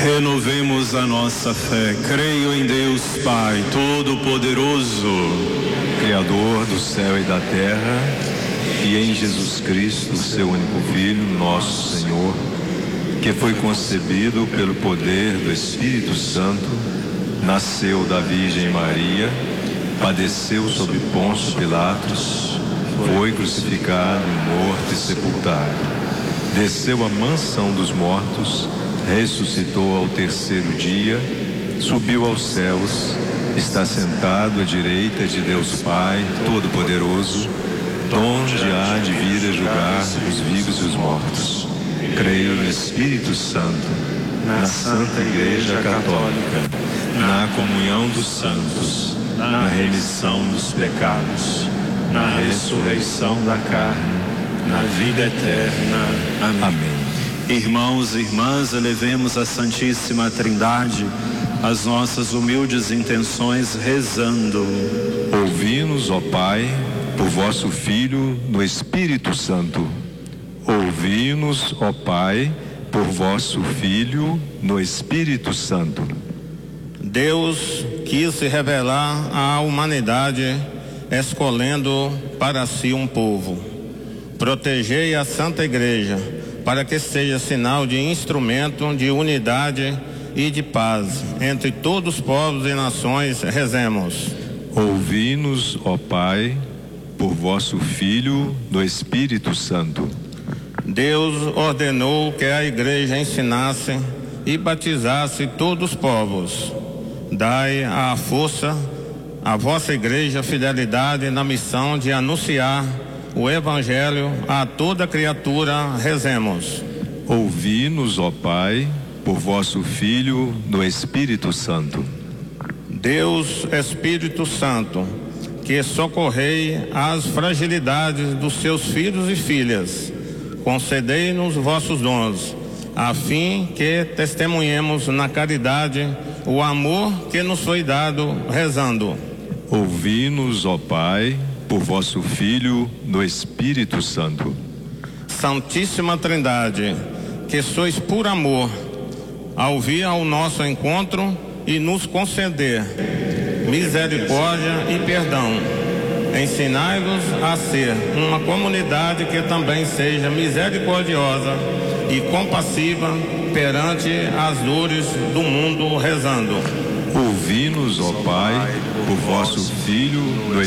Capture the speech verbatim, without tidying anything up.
Renovemos a nossa fé. Creio em Deus Pai Todo-Poderoso, Criador do céu e da terra, e em Jesus Cristo, seu único Filho, nosso Senhor, que foi concebido pelo poder do Espírito Santo, nasceu da Virgem Maria, padeceu sob Pôncio Pilatos, foi crucificado, morto e sepultado, desceu à mansão dos mortos, ressuscitou ao terceiro dia, subiu aos céus, está sentado à direita de Deus Pai Todo-Poderoso, donde há de vir a julgar os vivos e os mortos. Creio no Espírito Santo, na Santa Igreja Católica, na comunhão dos santos, na remissão dos pecados, na ressurreição da carne, na vida eterna. Amém. Amém. Irmãos e irmãs, elevemos a Santíssima Trindade as nossas humildes intenções rezando. Ouvi-nos, ó Pai, por vosso Filho no Espírito Santo. Ouvi-nos, ó Pai, por vosso Filho no Espírito Santo. Deus quis se revelar à humanidade, escolhendo para si um povo. Protegei a Santa Igreja, para que seja sinal de instrumento de unidade e de paz entre todos os povos e nações. Rezemos. Ouvi-nos, ó Pai, por vosso Filho no Espírito Santo. Deus ordenou que a Igreja ensinasse e batizasse todos os povos. Dai à força à vossa Igreja fidelidade na missão de anunciar o Evangelho a toda criatura. Rezemos. Ouvi-nos, ó Pai, por vosso Filho no Espírito Santo. Deus Espírito Santo, que socorrei as fragilidades dos seus filhos e filhas, concedei-nos vossos dons, a fim que testemunhemos na caridade o amor que nos foi dado. Rezando. Ouvi-nos, ó Pai, por vosso Filho no Espírito Santo. Santíssima Trindade, que sois por amor, ao vir ao nosso encontro e nos conceder misericórdia e perdão, ensinai-nos a ser uma comunidade que também seja misericordiosa e compassiva perante as dores do mundo. Rezando. Ouvi-nos, ó Pai, por vosso Filho no